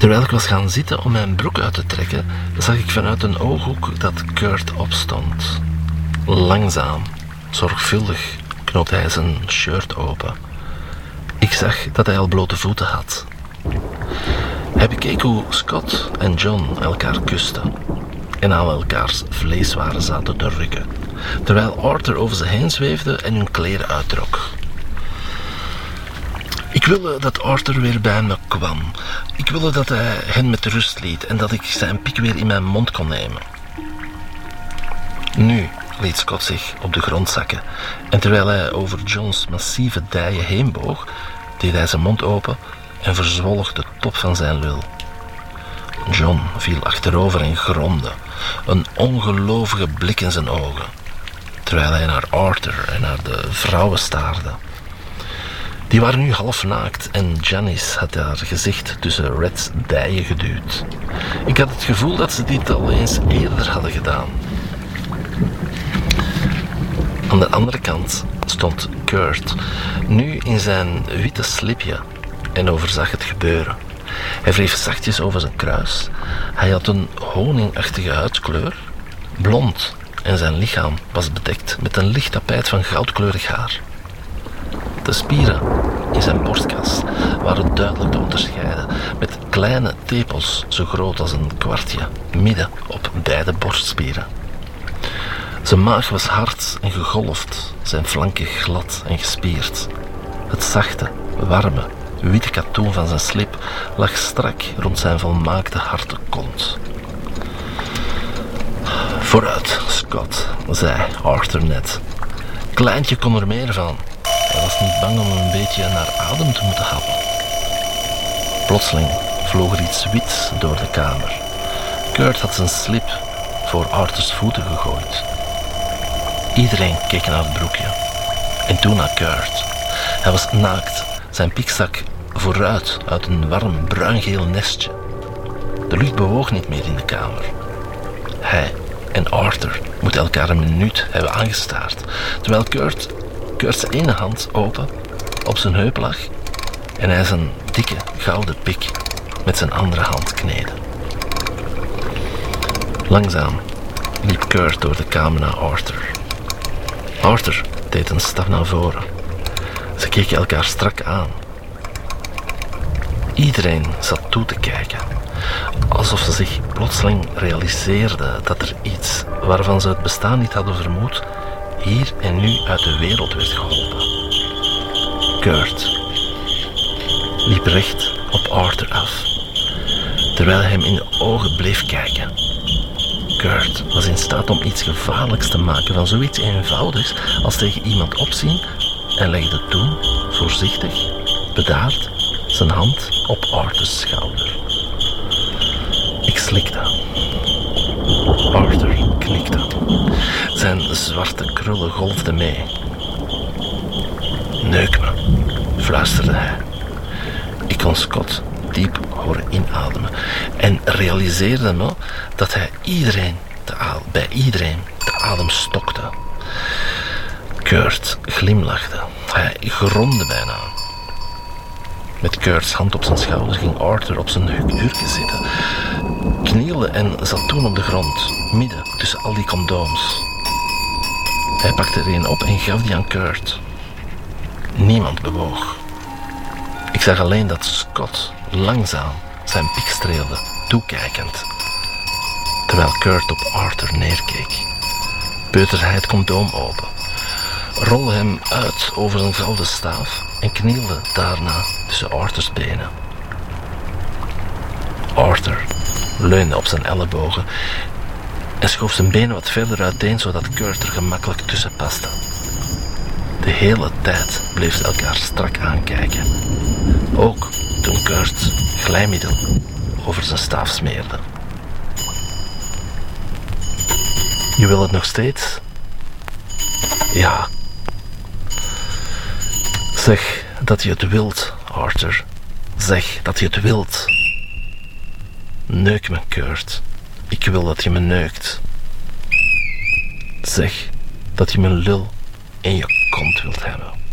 Terwijl ik was gaan zitten om mijn broek uit te trekken, zag ik vanuit een ooghoek dat Kurt opstond. Langzaam, zorgvuldig knoopte hij zijn shirt open. Ik zag dat hij al blote voeten had. Hij bekeek hoe Scott en John elkaar kusten en aan elkaars vleeswaren zaten te rukken, terwijl Arthur over ze heen zweefde en hun kleren uittrok. Ik wilde dat Arthur weer bij me kwam. Ik wilde dat hij hen met rust liet en dat ik zijn pik weer in mijn mond kon nemen. Nu liet Scott zich op de grond zakken en terwijl hij over Johns massieve dijen heen boog, deed hij zijn mond open en verzwolg de top van zijn lul. John viel achterover en gromde, een ongelovige blik in zijn ogen, terwijl hij naar Arthur en naar de vrouwen staarde. Die waren nu half naakt en Janice had haar gezicht tussen Red's dijen geduwd. Ik had het gevoel dat ze dit al eens eerder hadden gedaan. Aan de andere kant stond Kurt, nu in zijn witte slipje, en overzag het gebeuren. Hij wreef zachtjes over zijn kruis. Hij had een honingachtige huidskleur, blond, en zijn lichaam was bedekt met een licht tapijt van goudkleurig haar. De spieren in zijn borstkas waren duidelijk te onderscheiden, met kleine tepels zo groot als een kwartje, midden op beide borstspieren. Zijn maag was hard en gegolfd, zijn flanken glad en gespierd. Het zachte, warme, witte katoen van zijn slip lag strak rond zijn volmaakte harte kont. Vooruit, Scott, zei Arthur net. Kleintje kon er meer van. Hij was niet bang om een beetje naar adem te moeten happen. Plotseling vloog er iets wits door de kamer. Kurt had zijn slip voor Arthurs voeten gegooid. Iedereen keek naar het broekje. En toen naar Kurt. Hij was naakt, zijn pikzak vooruit uit een warm bruingeel nestje. De lucht bewoog niet meer in de kamer. Hij en Arthur moeten elkaar een minuut hebben aangestaard, terwijl Kurt's ene hand open op zijn heup lag en hij zijn dikke gouden pik met zijn andere hand kneedde. Langzaam liep Kurt door de kamer naar Arthur. Arthur deed een stap naar voren. Ze keken elkaar strak aan. Iedereen zat toe te kijken, alsof ze zich plotseling realiseerden dat er iets waarvan ze het bestaan niet hadden vermoed, hier en nu uit de wereld werd geholpen. Kurt liep recht op Arthur af, terwijl hij hem in de ogen bleef kijken. Kurt was in staat om iets gevaarlijks te maken van zoiets eenvoudigs als tegen iemand opzien en legde toen, voorzichtig, bedaard, zijn hand op Arthur's schouder. Ik slikte. Arthur knikte. Zijn zwarte krullen golfden mee. Neuk me, fluisterde hij. Ik kon Scott diep horen inademen en realiseerde me dat hij bij iedereen de adem stokte. Kurt glimlachte. Hij gromde bijna. Met Kurt's hand op zijn schouder ging Arthur op zijn hurken zitten, knielde en zat toen op de grond, midden tussen al die condooms. Hij pakte er een op en gaf die aan Kurt. Niemand bewoog. Ik zag alleen dat Scott langzaam zijn pik streelde, toekijkend, terwijl Kurt op Arthur neerkeek. Peuterde hij het condoom open, rolde hem uit over zijn gouden staaf en knielde daarna tussen Arthur's benen. Arthur leunde op zijn ellebogen en schoof zijn benen wat verder uiteen, zodat Kurt er gemakkelijk tussen paste. De hele tijd bleef ze elkaar strak aankijken. Ook toen Kurt glijmiddel over zijn staaf smeerde. Je wil het nog steeds? Ja. Zeg dat je het wilt, Arthur. Zeg dat je het wilt. Neuk me, Kurt. Ik wil dat je me neukt. Zeg dat je mijn lul in je kont wilt hebben.